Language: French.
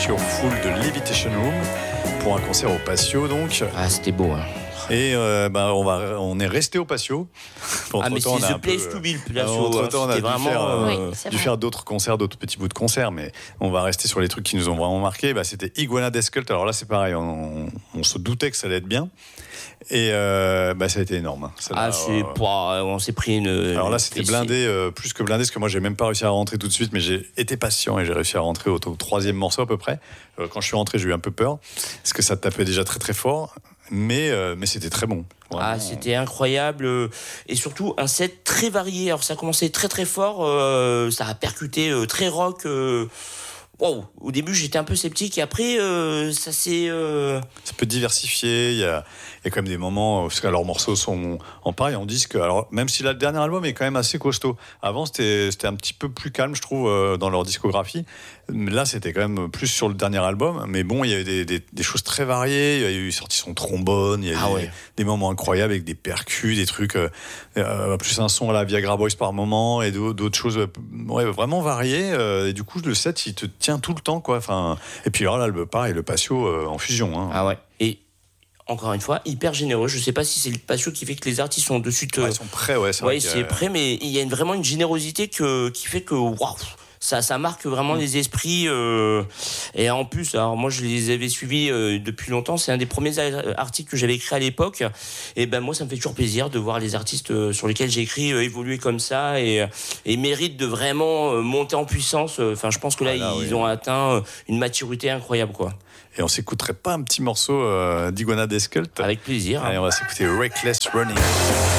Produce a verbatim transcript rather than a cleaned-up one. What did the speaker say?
Full de Levitation Room pour un concert au Patio donc. Ah, c'était beau, hein. Et euh, bah, on, va, on est resté au Patio. Ah, mais c'est The Place to Be, le Patio. Entre-temps, on a dû vraiment, faire, euh, oui, dû faire d'autres concerts, d'autres petits bouts de concerts, mais on va rester sur les trucs qui nous ont vraiment marqué. Bah, c'était Iguana Death Cult. Alors là, c'est pareil, on, on se doutait que ça allait être bien. Et euh, bah, ça a été énorme. Ah, c'est euh, pas, on s'est pris une. Alors là, c'était blindé, euh, plus que blindé, parce que moi, j'ai même pas réussi à rentrer tout de suite, mais j'ai été patient et j'ai réussi à rentrer au, au troisième morceau à peu près. Euh, quand je suis rentré, j'ai eu un peu peur, parce que ça tapait déjà très très fort, mais, euh, mais c'était très bon. Vraiment. Ah, c'était incroyable, et surtout un set très varié. Alors ça a commencé très très fort, euh, ça a percuté euh, très rock. Euh, Wow. Au début, j'étais un peu sceptique et après, euh, ça s'est. Euh... Ça peut diversifier. Il y a, il y a quand même des moments, parce que leurs morceaux sont en pareil, en disque. Alors, même si là, le dernier album est quand même assez costaud. Avant, c'était, c'était un petit peu plus calme, je trouve, euh, dans leur discographie. Mais là, c'était quand même plus sur le dernier album. Mais bon, il y avait des, des, des choses très variées. Il y a eu sorti son trombone. Il y a ah eu ouais. des, des moments incroyables avec des percus, des trucs, euh, euh, plus un son à la Viagra Boys par moment et d'autres, d'autres choses euh, ouais, vraiment variées. Euh, et du coup, le set, il te tient tout le temps, quoi. Enfin, et puis alors là, le pareil, le Patio euh, en fusion. Hein. Ah ouais. Et encore une fois, hyper généreux. Je sais pas si c'est le Patio qui fait que les artistes sont de suite. Ouais, ils sont prêts, ouais. C'est, ouais, vrai c'est prêt, mais il y a une, vraiment une générosité que, qui fait que waouh. Ça, ça marque vraiment mmh. les esprits. Euh, et en plus, alors moi, je les avais suivis euh, depuis longtemps. C'est un des premiers articles que j'avais écrit à l'époque. Et ben moi, ça me fait toujours plaisir de voir les artistes euh, sur lesquels j'ai écrit euh, évoluer comme ça et, et méritent de vraiment euh, monter en puissance. Enfin, je pense que là, ah là ils oui. ont atteint une maturité incroyable, quoi. Et on s'écouterait pas un petit morceau euh, d'Iguana Death Cult ? Avec plaisir. Allez, hein. On va s'écouter Reckless Running.